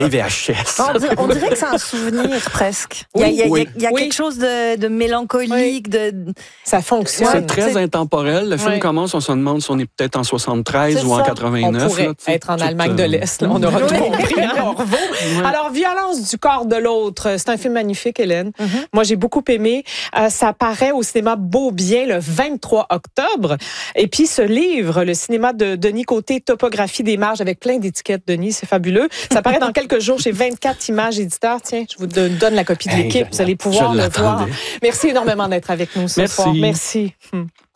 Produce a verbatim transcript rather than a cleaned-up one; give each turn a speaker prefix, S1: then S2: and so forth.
S1: Les V H S.
S2: On dirait, on dirait que c'est un souvenir presque. Il y a, il y a,
S1: oui.
S2: il y a
S3: Oui.
S2: quelque chose de, de mélancolique,
S3: Oui.
S2: de...
S3: Ça fonctionne.
S1: C'est très
S2: c'est-
S1: intemporel. Le film
S3: Ouais.
S1: commence, on se demande si on est peut-être en soixante-treize
S2: C'est
S1: ou en
S2: ça.
S3: On
S1: quatre-vingt-neuf.
S3: pourrait
S1: là, tu sais,
S3: être en
S1: tout,
S3: Allemagne de
S1: euh,
S3: l'Est. Là. On aura tout
S2: Oui.
S3: compris. Hein, Orvaux.
S1: Ouais.
S3: Alors, Violence du corps de l'autre, c'est un film magnifique, Hélène.
S2: Mhm.
S3: Moi, j'ai beaucoup aimé. Euh, ça paraît au cinéma Beaubien le vingt-trois octobre. Et puis, ce livre, le cinéma de Denis Côté, Topographie des marges, avec plein d'étiquettes, Denis, c'est fabuleux. Ça paraît dans quelques jours chez vingt-quatre Images Éditeurs. Tiens, je vous donne donne la copie de
S1: Hey,
S3: l'équipe.
S1: je
S3: Vous allez
S1: l'a-
S3: pouvoir
S1: je
S3: le voir.
S1: l'attendais.
S3: Merci énormément d'être avec nous ce
S1: Merci.
S3: soir. Merci. Hum.